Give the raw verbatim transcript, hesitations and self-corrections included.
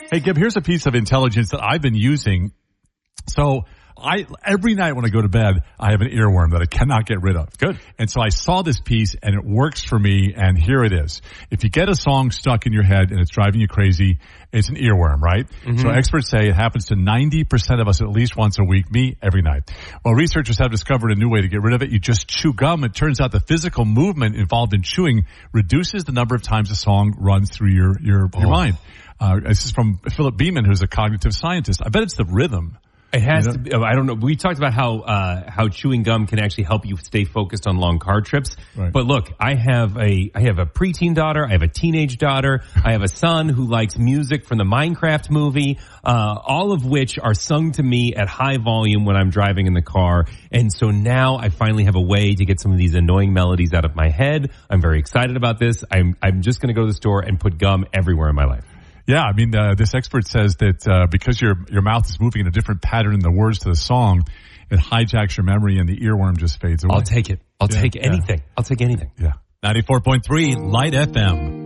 Hey, Gib, here's a piece of intelligence that I've been using. So I, every night when I go to bed, I have an earworm that I cannot get rid of. Good. And so I saw this piece and it works for me, and here it is. If you get a song stuck in your head and it's driving you crazy, it's an earworm, right? Mm-hmm. So experts say it happens to ninety percent of us at least once a week, me every night. Well, researchers have discovered a new way to get rid of it. You just chew gum. It turns out the physical movement involved in chewing reduces the number of times a song runs through your, your, oh. your mind. Uh, this is from Philip Beeman, who's a cognitive scientist. I bet it's the rhythm. It has you know? to be, I don't know. We talked about how, uh, how chewing gum can actually help you stay focused on long car trips. Right. But look, I have a, I have a preteen daughter. I have a teenage daughter. I have a son who likes music from the Minecraft movie, uh, all of which are sung to me at high volume when I'm driving in the car. And so now I finally have a way to get some of these annoying melodies out of my head. I'm very excited about this. I'm, I'm just going to go to the store and put gum everywhere in my life. Yeah, I mean, uh, this expert says that uh, because your your mouth is moving in a different pattern in the words to the song, it hijacks your memory and the earworm just fades away. I'll take it. I'll yeah, take anything. Yeah. I'll take anything. Yeah. ninety-four point three Light F M.